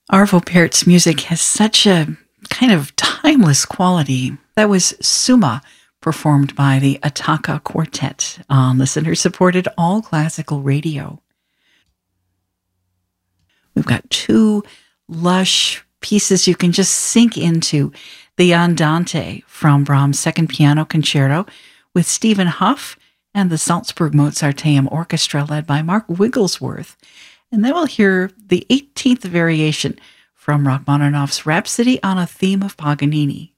Arvo Pärt's music has such a kind of timeless quality. That was Summa, performed by the Attacca Quartet on listener-supported all classical radio. We've got two lush pieces you can just sink into. The Andante from Brahms' Second Piano Concerto with Stephen Huff and the Salzburg Mozarteum Orchestra led by Mark Wigglesworth. And then we'll hear the 18th variation from Rachmaninoff's Rhapsody on a Theme of Paganini.